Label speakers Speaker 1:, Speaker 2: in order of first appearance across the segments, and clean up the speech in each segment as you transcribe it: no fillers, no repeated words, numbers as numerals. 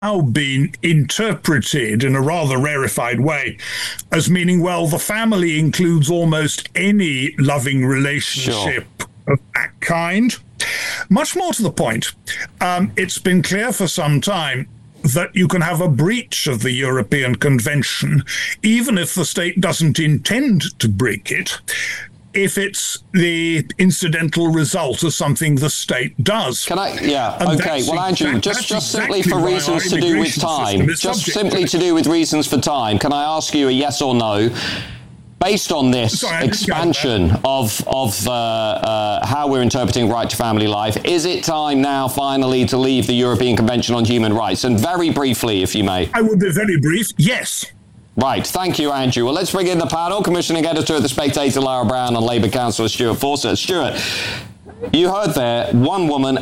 Speaker 1: been interpreted in a rather rarefied way as meaning, well, the family includes almost any loving relationship of that kind. Much more to the point, it's been clear for some time that you can have a breach of the European Convention, even if the state doesn't intend to break it, if it's the incidental result of something the state does.
Speaker 2: Can I? Yeah. Okay. Well, Andrew, just simply for reasons to do with time, just simply to do with reasons for time, can I ask you a yes or no? Based on this expansion of how we're interpreting right to family life, is it time now finally to leave the European Convention on Human Rights? And very briefly, if you may.
Speaker 1: I will be very brief. Yes.
Speaker 2: Right. Thank you, Andrew. Well, let's bring in the panel. Commissioning Editor of The Spectator, Lara Brown, and Labour Councillor Stuart Fawcett. Stuart, you heard there, one woman,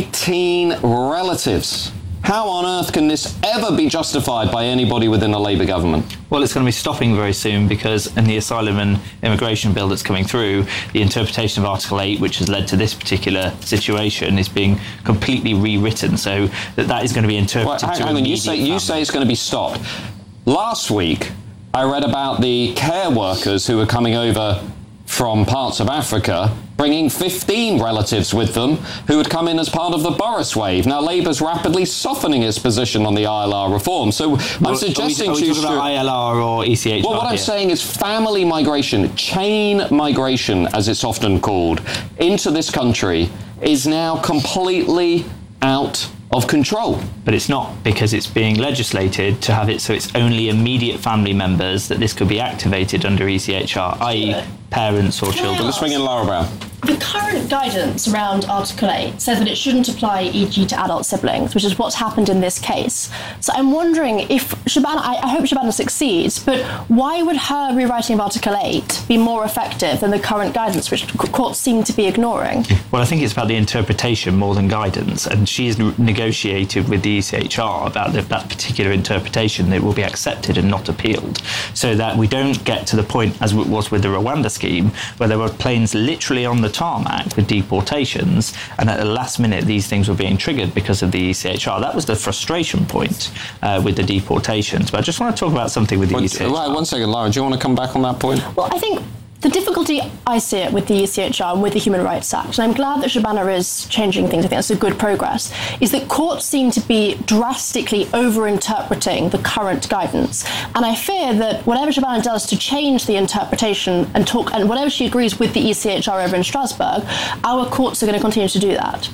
Speaker 2: 18 relatives. How on earth can this ever be justified by anybody within the Labour government?
Speaker 3: Well, it's going to be stopping very soon because in the asylum and immigration bill that's coming through, the interpretation of Article 8, which has led to this particular situation, is being completely rewritten so that is going to be interpreted to
Speaker 2: hang on, you say it's going to be stopped. Last week, I read about the care workers who were coming over from parts of Africa, bringing 15 relatives with them who had come in as part of the Boris wave. Now, Labour's rapidly softening its position on the ILR reform. So I'm suggesting to you...
Speaker 3: Are we talking about ILR or ECHR?
Speaker 2: Well, what I'm saying is family migration, chain migration, as it's often called, into this country is now completely out of control.
Speaker 3: But it's not, because it's being legislated to have it so it's only immediate family members that this could be activated under ECHR, i.e. parents or children.
Speaker 2: Let's bring in Lara Brown.
Speaker 4: The current guidance around Article 8 says that it shouldn't apply, e.g. to adult siblings, which is what's happened in this case. So I'm wondering if Shabana, I hope Shabana succeeds, but why would her rewriting of Article 8 be more effective than the current guidance, which courts seem to be ignoring?
Speaker 3: Well, I think it's about the interpretation more than guidance, and she's negotiated with the ECHR about that particular interpretation that will be accepted and not appealed, so that we don't get to the point, as it was with the Rwanda scheme, where there were planes literally on the tarmac with deportations, and at the last minute these things were being triggered because of the ECHR. That was the frustration point with the deportations. But I just want to talk about something with the ECHR.
Speaker 2: Right, 1 second, Lara, do you want to come back on that point?
Speaker 4: Well, I think the difficulty I see it with the ECHR and with the Human Rights Act, and I'm glad that Shabana is changing things, I think that's a good progress, is that courts seem to be drastically over-interpreting the current guidance. And I fear that whatever Shabana does to change the interpretation and whatever she agrees with the ECHR over in Strasbourg, our courts are going to continue to do that.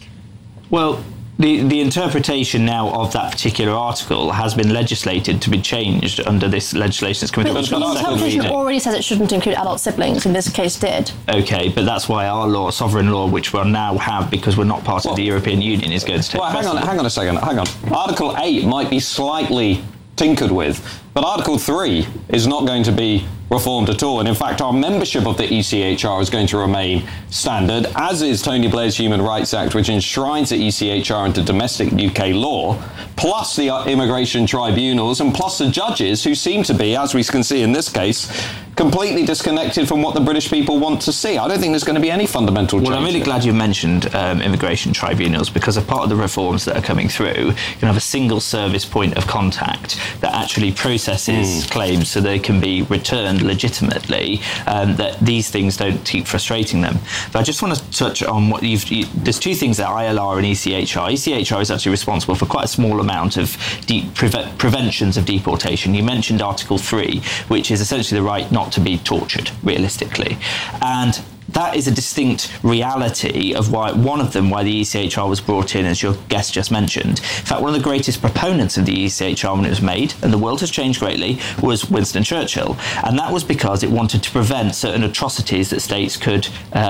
Speaker 3: Well, the interpretation now of that particular article has been legislated to be changed under this legislation that's coming
Speaker 4: through. But the interpretation already says it shouldn't include adult siblings, in this case did.
Speaker 3: Okay, but that's why our law, sovereign law, which we'll now have because we're not part of the European Union, is going to take precedent.
Speaker 2: Hang on a second. Article 8 might be slightly tinkered with, but Article 3 is not going to be reformed at all. And in fact, our membership of the ECHR is going to remain standard, as is Tony Blair's Human Rights Act, which enshrines the ECHR into domestic UK law, plus the immigration tribunals, and plus the judges, who seem to be, as we can see in this case, completely disconnected from what the British people want to see. I don't think there's going to be any fundamental change.
Speaker 3: Well, I'm really glad you mentioned immigration tribunals, because a part of the reforms that are coming through, you can have a single service point of contact that actually processes claims so they can be returned legitimately, that these things don't keep frustrating them. But I just want to touch on what there's two things there, ILR and ECHR. ECHR is actually responsible for quite a small amount of preventions of deportation. You mentioned Article 3, which is essentially the right not to be tortured, realistically. And that is a distinct reality of why the ECHR was brought in, as your guest just mentioned. In fact, one of the greatest proponents of the ECHR when it was made, and the world has changed greatly, was Winston Churchill. And that was because it wanted to prevent certain atrocities that states could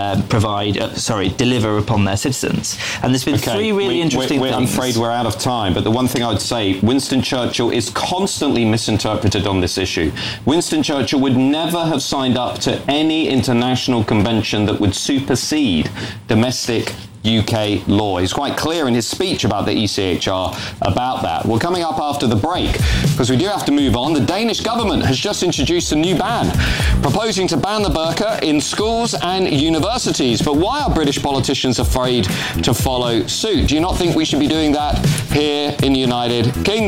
Speaker 3: deliver upon their citizens. And there's been three really interesting things.
Speaker 2: I'm afraid we're out of time, but the one thing I would say, Winston Churchill is constantly misinterpreted on this issue. Winston Churchill would never have signed up to any international convention that would supersede domestic UK law. He's quite clear in his speech about the ECHR about that. We're coming up after the break, because we do have to move on. The Danish government has just introduced a new ban, proposing to ban the burqa in schools and universities. But why are British politicians afraid to follow suit? Do you not think we should be doing that here in the United Kingdom.